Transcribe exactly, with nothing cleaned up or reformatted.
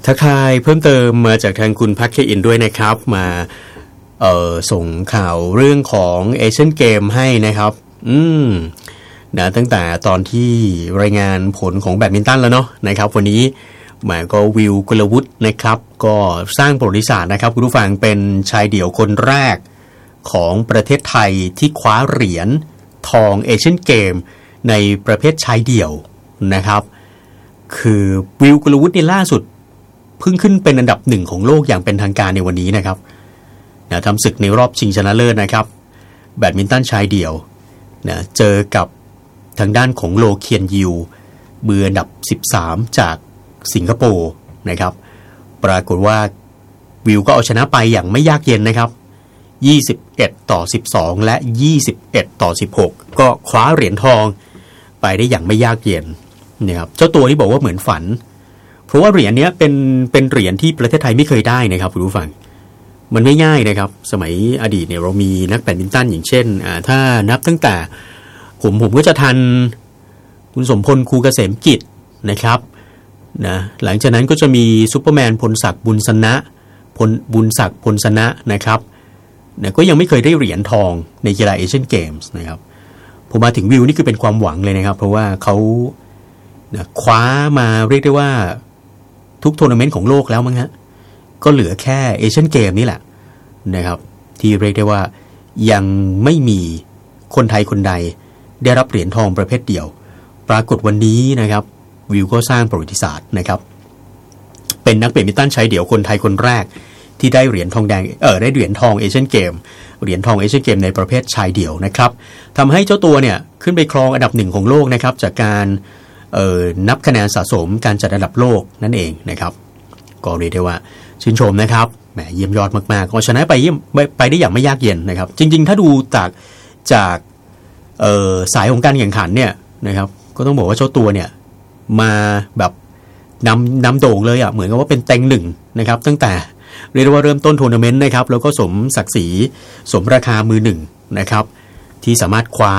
ทักทายเพิ่มเติมมาจากทางคุณพักเคอินด้วยนะครับมาเอ่อส่งข่าวเรื่องของเอเชียนเกมให้นะครับอืมนะตั้งแต่ตอนที่รายงานผลของแบดมินตันแล้วเนาะนะครับวันนี้หมายก็วิวกุลวุฒินะครับก็สร้างประวัติศาสตร์นะครับคุณผู้ฟังเป็นชายเดี่ยวคนแรกของประเทศไทยที่คว้าเหรียญทองเอเชียนเกมในประเภทชายเดี่ยวนะครับคือวิวกุลวุฒิในล่าสุดเพิ่งขึ้นเป็นอันดับหนึ่งของโลกอย่างเป็นทางการในวันนี้นะครับนะทำศึกในรอบชิงชนะเลิศนะครับแบดมินตันชายเดี่ยวนะเจอกับทางด้านของโลเคียนยิวเบอร์อันดับสิบสามจากสิงคโปร์นะครับปรากฏว่าวิวก็เอาชนะไปอย่างไม่ยากเย็นนะครับยี่สิบเอ็ดต่อสิบสองและยี่สิบเอ็ดต่อสิบหกก็คว้าเหรียญทองไปได้อย่างไม่ยากเย็นนะครับเจ้าตัวที่บอกว่าเหมือนฝันเพราะว่าเหรียญนี้เป็นเป็นเหรียญที่ประเทศไทยไม่เคยได้นะครับคุณผู้ฟังมันไม่ง่ายนะครับสมัยอดีตเนี่ยเรามีนักแบดมินตันอย่างเช่นอ่าถ้านับตั้งแต่ผมผมก็จะทันคุณสมพลครูเกษมกิจนะครับนะหลังจากนั้นก็จะมีซุปเปอร์แมนพลศักดิ์บุญสนะพลบุญศักดิ์พลสนะนะครับนะก็ยังไม่เคยได้เหรียญทองในกีฬาเอเชียนเกมส์นะครับผมมาถึงวิวนี่คือเป็นความหวังเลยนะครับเพราะว่าเขานะคว้ามาเรียกได้ว่าทุกทัวร์นาเมนต์ของโลกแล้วมั้งฮะก็เหลือแค่เอเชียนเกมนี่แหละนะครับที่เรียกได้ว่ายังไม่มีคนไทยคนใดได้รับเหรียญทองประเภทเดียวปรากฏวันนี้นะครับวิวก็สร้างประวัติศาสตร์นะครับเป็นนักแบดมินตันชายเดี่ยวคนไทยคนแรกที่ได้เหรียญทองแดงเออได้เหรียญทองเอเชียนเกมเหรียญทองเอเชียนเกมในประเภทชายเดี่ยวนะครับทำให้เจ้าตัวเนี่ยขึ้นไปครองอันดับหนึ่งของโลกนะครับจากการเอ่อนับคะแนนสะสมการจัดอันดับโลกนั่นเองนะครับก็เรียกได้ว่าชื่นชมนะครับแหมเยี่ยมยอดมากๆก็ชนะไปเยี่ยมไปได้อย่างไม่ยากเย็นนะครับจริงๆถ้าดูจากจากเอ่อสายของการแข่งขันเนี่ยนะครับก็ต้องบอกว่าเจ้าตัวเนี่ยมาแบบนำนำโด่งเลยอ่ะเหมือนกับว่าเป็นเต็งหนึ่งนะครับตั้งแต่เรียกว่าเริ่มต้นทัวร์นาเมนต์นะครับแล้วก็สมศักดิ์ศรีสมราคามือหนึ่งนะครับที่สามารถคว้า